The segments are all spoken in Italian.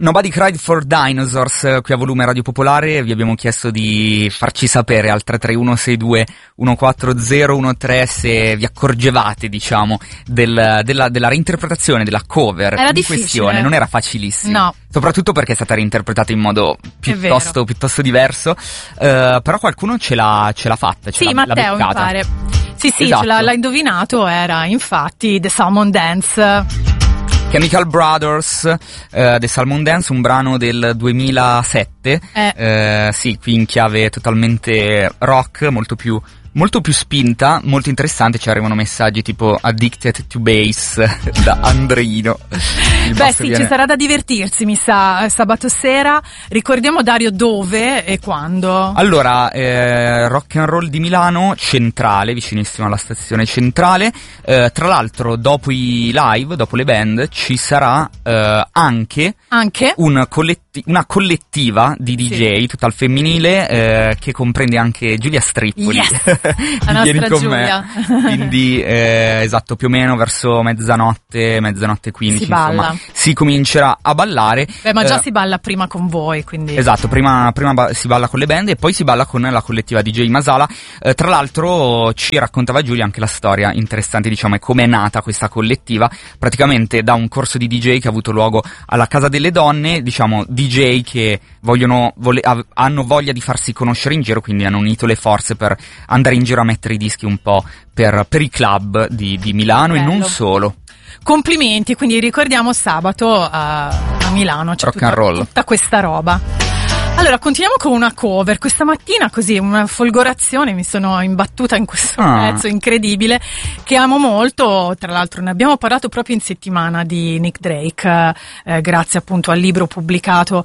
Nobody Cried for Dinosaurs, qui a Volume Radio Popolare. Vi abbiamo chiesto di farci sapere al 33162 14013 se vi accorgevate, diciamo, della reinterpretazione, della cover era in difficile. questione. Non era facilissimo. No. Soprattutto perché è stata reinterpretata in modo piuttosto diverso. Però qualcuno ce l'ha fatta. Sì, l'ha Matteo, mi beccata. pare. Sì, Esatto. l'ha indovinato, era infatti The Salmon Dance. Chemical Brothers, The Salmon Dance, un brano del 2007, sì, qui in chiave totalmente rock, molto più spinta, molto interessante. Ci arrivano messaggi tipo Addicted to Bass da Andrino. Beh sì, ci sarà da divertirsi, mi sa, sabato sera. Ricordiamo, Dario, dove e quando? Allora, Rock and Roll di Milano, Centrale, vicinissimo alla stazione centrale. Tra l'altro, dopo i live, dopo le band, ci sarà anche? Una collettiva di DJ, sì, tutta al femminile, che comprende anche Giulia Strippoli. Yes! La Vieni nostra con Giulia. me. Quindi, esatto, più o meno verso mezzanotte 15, si balla. Insomma, si comincerà a ballare. Beh, ma già si balla prima con voi, quindi. Esatto, prima si balla con le band e poi si balla con la collettiva DJ Masala. Tra l'altro ci raccontava Giulia anche la storia interessante, diciamo, e come è nata questa collettiva, praticamente da un corso di DJ che ha avuto luogo alla Casa delle Donne, diciamo DJ che hanno voglia di farsi conoscere in giro, quindi hanno unito le forze per andare in giro a mettere i dischi un po' per i club di Milano. Bello. E non solo. Complimenti, quindi ricordiamo sabato a Milano c'è Rock and roll. Tutta questa roba. Allora, continuiamo con una cover. Questa mattina, così, una folgorazione, mi sono imbattuta in questo pezzo incredibile che amo molto. Tra l'altro ne abbiamo parlato proprio in settimana di Nick Drake, grazie appunto al libro pubblicato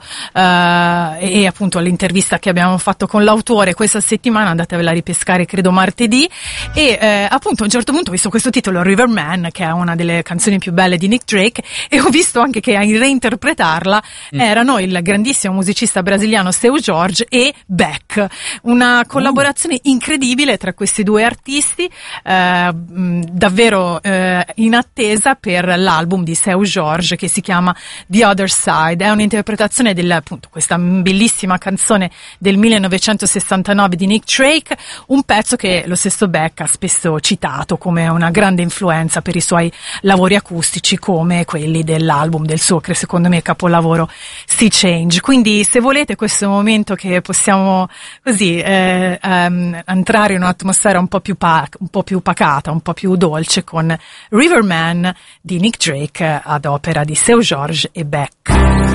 e appunto all'intervista che abbiamo fatto con l'autore questa settimana. Andatevela a ripescare, credo martedì. E appunto a un certo punto ho visto questo titolo, Riverman, che è una delle canzoni più belle di Nick Drake, e ho visto anche che a reinterpretarla erano il grandissimo musicista brasiliano Seu Jorge e Beck, una collaborazione incredibile tra questi due artisti, davvero in attesa per l'album di Seu Jorge che si chiama The Other Side. È un'interpretazione appunto questa bellissima canzone del 1969 di Nick Drake, un pezzo che lo stesso Beck ha spesso citato come una grande influenza per i suoi lavori acustici, come quelli dell'album del suo, che secondo me, capolavoro Sea Change. Quindi se volete, questo momento che possiamo così entrare in un'atmosfera un po' più pacata, un po' più dolce, con Riverman di Nick Drake ad opera di Seu Jorge e Beck.